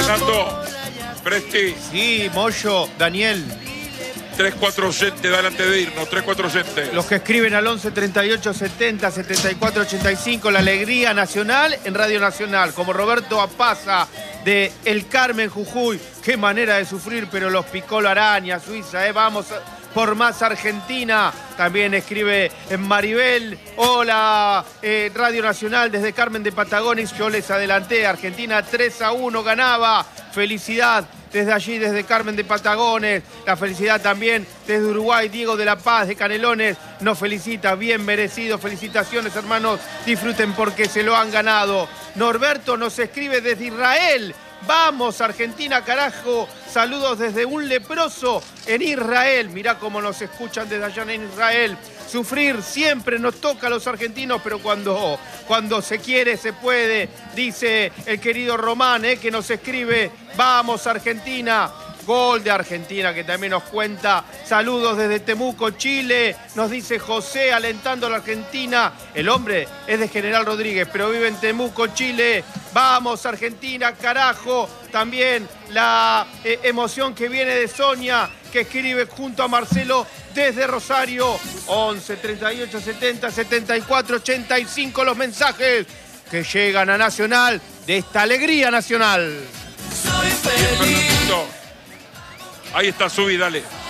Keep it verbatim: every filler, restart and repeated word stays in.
Fernando, Presti. Sí, Moyo, Daniel. tres cuatro oyentes, delante de irnos, tres cuatro oyentes. Los que escriben al once treinta y ocho setenta setenta y cuatro ochenta y cinco, la alegría nacional en Radio Nacional, como Roberto Apaza de El Carmen, Jujuy. Qué manera de sufrir, pero los picó la araña, Suiza, ¿eh? Vamos por más Argentina. También escribe en Maribel, hola, eh, Radio Nacional desde Carmen de Patagones, yo les adelanté, Argentina tres a uno ganaba, felicidad. Desde allí, desde Carmen de Patagones, la felicidad también desde Uruguay, Diego de la Paz, de Canelones, nos felicita, bien merecido, felicitaciones hermanos, disfruten porque se lo han ganado. Norberto nos escribe desde Israel, vamos Argentina carajo, saludos desde un leproso en Israel, mirá cómo nos escuchan desde allá en Israel. Sufrir siempre nos toca a los argentinos, pero cuando, cuando se quiere, se puede, dice el querido Román, eh, que nos escribe, vamos Argentina, gol de Argentina, que también nos cuenta, saludos desde Temuco, Chile, nos dice José, alentando a la Argentina, el hombre es de General Rodríguez, pero vive en Temuco, Chile, vamos Argentina, carajo, también la eh, emoción que viene de Sonia, que escribe junto a Marcelo desde Rosario, once treinta y ocho setenta setenta y cuatro ochenta y cinco los mensajes que llegan a Nacional de esta alegría nacional. Soy feliz. Ahí está, subí, dale.